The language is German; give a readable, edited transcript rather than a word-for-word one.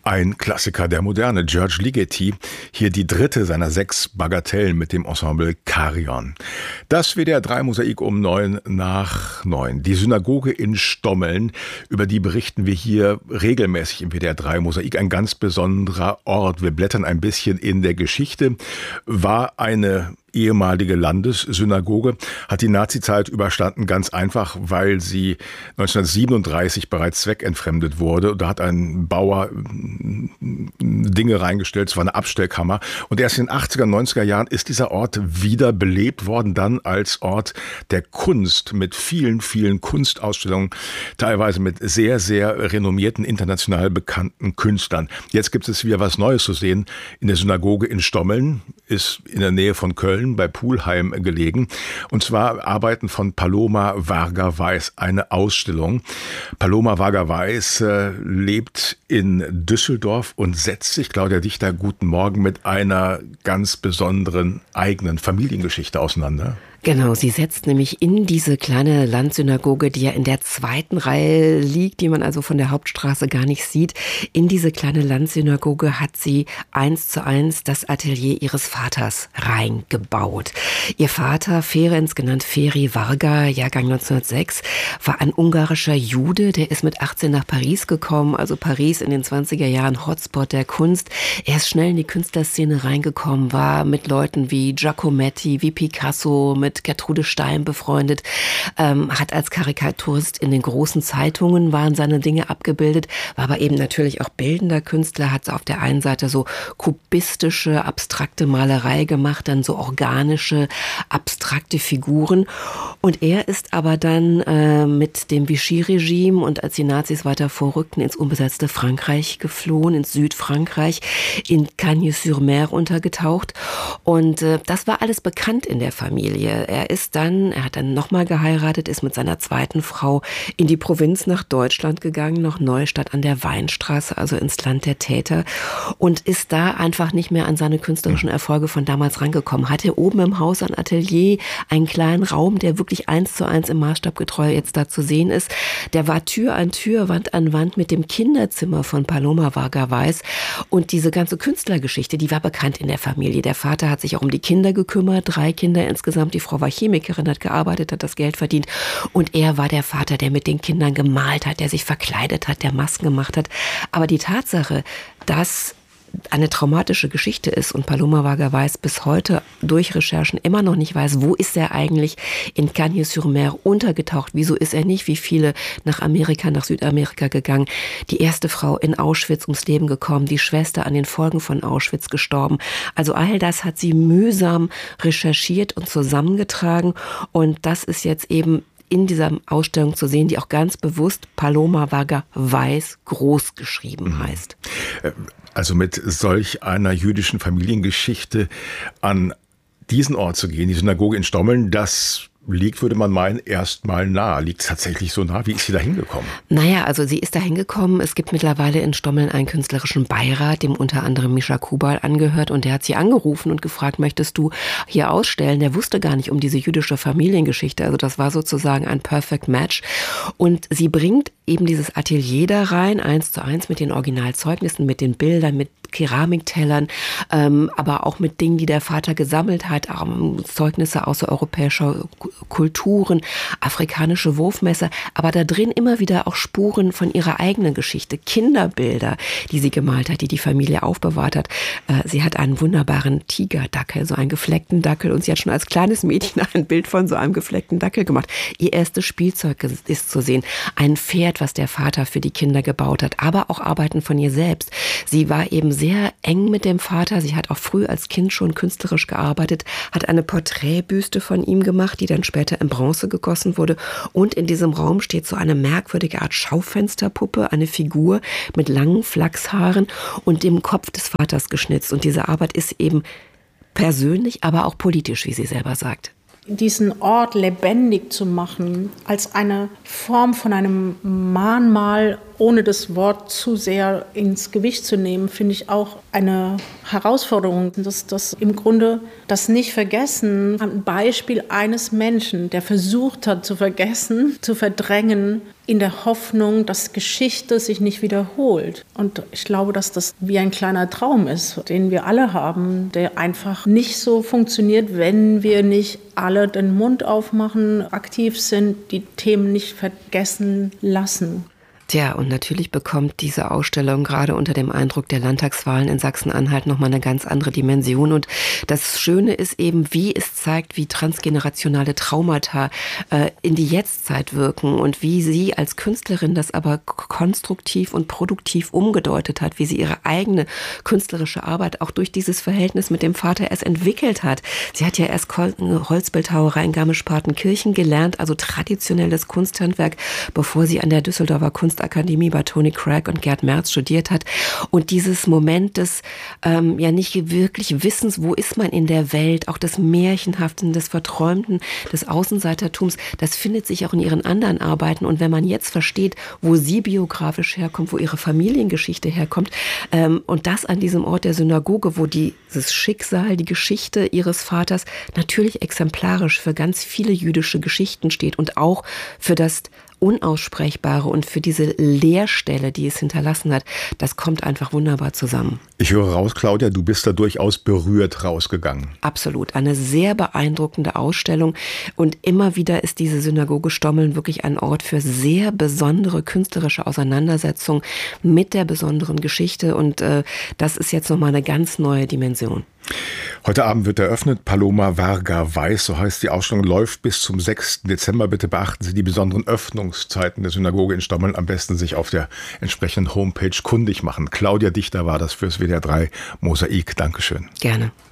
Ein Klassiker der Moderne, George Ligeti, hier die dritte seiner 6 Bagatellen mit dem Ensemble Carillon. Das WDR 3 Mosaik um 9:09. Die Synagoge in Stommeln, über die berichten wir hier regelmäßig im WDR 3 Mosaik. Ein ganz besonderer Ort. Wir blättern ein bisschen in der Geschichte. War eine ehemalige Landessynagoge, hat die Nazizeit überstanden, ganz einfach, weil sie 1937 bereits zweckentfremdet wurde. Da hat ein Bauer Dinge reingestellt, es war eine Abstellkammer. Und erst in den 80er, 90er Jahren ist dieser Ort wieder belebt worden, dann als Ort der Kunst mit vielen, vielen Kunstausstellungen, teilweise mit sehr, sehr renommierten, international bekannten Künstlern. Jetzt gibt es wieder was Neues zu sehen in der Synagoge in Stommeln, ist in der Nähe von Köln, bei Pulheim gelegen. Und zwar Arbeiten von Paloma Varga-Weiß, eine Ausstellung. Paloma Varga-Weiß lebt in Düsseldorf und setzt sich, Claudia Dichter, guten Morgen, mit einer ganz besonderen eigenen Familiengeschichte auseinander. Genau, sie setzt nämlich in diese kleine Landsynagoge, die ja in der zweiten Reihe liegt, die man also von der Hauptstraße gar nicht sieht. In diese kleine Landsynagoge hat sie 1:1 das Atelier ihres Vaters reingebaut. Ihr Vater, Ferenc, genannt Feri Varga, Jahrgang 1906, war ein ungarischer Jude, der ist mit 18 nach Paris gekommen, also Paris in den 20er Jahren Hotspot der Kunst. Er ist schnell in die Künstlerszene reingekommen, war mit Leuten wie Giacometti, wie Picasso, mit Gertrude Stein befreundet, hat als Karikaturist in den großen Zeitungen waren seine Dinge abgebildet, war aber eben natürlich auch bildender Künstler, hat auf der einen Seite so kubistische, abstrakte Malerei gemacht, dann so organische, abstrakte Figuren. Und er ist aber dann mit dem Vichy-Regime und als die Nazis weiter vorrückten, ins unbesetzte Frankreich geflohen, ins Südfrankreich, in Cagnes-sur-Mer untergetaucht. Und das war alles bekannt in der Familie. Er hat dann nochmal geheiratet, ist mit seiner zweiten Frau in die Provinz nach Deutschland gegangen, nach Neustadt an der Weinstraße, also ins Land der Täter, und ist da einfach nicht mehr an seine künstlerischen Erfolge von damals rangekommen. Hatte oben im Haus ein Atelier, einen kleinen Raum, der wirklich 1:1 im Maßstab getreu jetzt da zu sehen ist. Der war Tür an Tür, Wand an Wand mit dem Kinderzimmer von Paloma Varga-Weiß. Und diese ganze Künstlergeschichte, die war bekannt in der Familie. Der Vater hat sich auch um die Kinder gekümmert, 3 Kinder insgesamt. Die Frau war Chemikerin, hat gearbeitet, hat das Geld verdient. Und er war der Vater, der mit den Kindern gemalt hat, der sich verkleidet hat, der Masken gemacht hat. Aber die Tatsache, dass eine traumatische Geschichte ist und Paloma Varga-Weiß bis heute durch Recherchen immer noch nicht weiß, wo ist er eigentlich in Cagnes-sur-Mer untergetaucht, wieso ist er nicht wie viele nach Amerika, nach Südamerika gegangen, die erste Frau in Auschwitz ums Leben gekommen, die Schwester an den Folgen von Auschwitz gestorben. Also all das hat sie mühsam recherchiert und zusammengetragen und das ist jetzt eben in dieser Ausstellung zu sehen, die auch ganz bewusst Paloma Varga-Weiß groß geschrieben heißt. Also mit solch einer jüdischen Familiengeschichte an diesen Ort zu gehen, die Synagoge in Stommeln, das liegt, würde man meinen, erstmal nah. Liegt es tatsächlich so nah? Wie ist sie da hingekommen? Naja, also sie ist da hingekommen. Es gibt mittlerweile in Stommeln einen künstlerischen Beirat, dem unter anderem Mischa Kubal angehört. Und der hat sie angerufen und gefragt, möchtest du hier ausstellen? Der wusste gar nicht um diese jüdische Familiengeschichte. Also das war sozusagen ein Perfect Match. Und sie bringt eben dieses Atelier da rein, 1:1 mit den Originalzeugnissen, mit den Bildern, mit Keramiktellern, aber auch mit Dingen, die der Vater gesammelt hat, Zeugnisse außereuropäischer Kulturen, afrikanische Wurfmesser, aber da drin immer wieder auch Spuren von ihrer eigenen Geschichte, Kinderbilder, die sie gemalt hat, die die Familie aufbewahrt hat. Sie hat einen wunderbaren Tigerdackel, so einen gefleckten Dackel, und sie hat schon als kleines Mädchen ein Bild von so einem gefleckten Dackel gemacht. Ihr erstes Spielzeug ist zu sehen, ein Pferd, was der Vater für die Kinder gebaut hat, aber auch Arbeiten von ihr selbst. Sie war eben sehr eng mit dem Vater. Sie hat auch früh als Kind schon künstlerisch gearbeitet, hat eine Porträtbüste von ihm gemacht, die dann später in Bronze gegossen wurde. Und in diesem Raum steht so eine merkwürdige Art Schaufensterpuppe, eine Figur mit langen Flachshaaren und dem Kopf des Vaters geschnitzt. Und diese Arbeit ist eben persönlich, aber auch politisch, wie sie selber sagt. Diesen Ort lebendig zu machen, als eine Form von einem Mahnmal, ohne das Wort zu sehr ins Gewicht zu nehmen, finde ich auch eine Herausforderung. Das im Grunde das Nicht-Vergessen, ein Beispiel eines Menschen, der versucht hat zu vergessen, zu verdrängen, in der Hoffnung, dass Geschichte sich nicht wiederholt. Und ich glaube, dass das wie ein kleiner Traum ist, den wir alle haben, der einfach nicht so funktioniert, wenn wir nicht alle den Mund aufmachen, aktiv sind, die Themen nicht vergessen lassen. Tja, und natürlich bekommt diese Ausstellung gerade unter dem Eindruck der Landtagswahlen in Sachsen-Anhalt nochmal eine ganz andere Dimension. Und das Schöne ist eben, wie es zeigt, wie transgenerationale Traumata in die Jetztzeit wirken und wie sie als Künstlerin das aber konstruktiv und produktiv umgedeutet hat, wie sie ihre eigene künstlerische Arbeit auch durch dieses Verhältnis mit dem Vater erst entwickelt hat. Sie hat ja erst Holzbildhauerei in Garmisch-Partenkirchen gelernt, also traditionelles Kunsthandwerk, bevor sie an der Düsseldorfer Kunstakademie bei Tony Craig und Gerd Merz studiert hat. Und dieses Moment des ja nicht wirklich Wissens, wo ist man in der Welt, auch des Märchenhaften, des Verträumten, des Außenseitertums, das findet sich auch in ihren anderen Arbeiten. Und wenn man jetzt versteht, wo sie biografisch herkommt, wo ihre Familiengeschichte herkommt und das an diesem Ort der Synagoge, wo dieses Schicksal, die Geschichte ihres Vaters natürlich exemplarisch für ganz viele jüdische Geschichten steht und auch für das Unaussprechbare und für diese Leerstelle, die es hinterlassen hat, das kommt einfach wunderbar zusammen. Ich höre raus, Claudia, du bist da durchaus berührt rausgegangen. Absolut. Eine sehr beeindruckende Ausstellung. Und immer wieder ist diese Synagoge Stommeln wirklich ein Ort für sehr besondere künstlerische Auseinandersetzung mit der besonderen Geschichte. Und das ist jetzt nochmal eine ganz neue Dimension. Heute Abend wird eröffnet. Paloma Varga Weiß, so heißt die Ausstellung, läuft bis zum 6. Dezember. Bitte beachten Sie die besonderen Öffnungszeiten der Synagoge in Stommeln. Am besten sich auf der entsprechenden Homepage kundig machen. Claudia Dichter war das fürs WDR 3 Mosaik. Dankeschön. Gerne.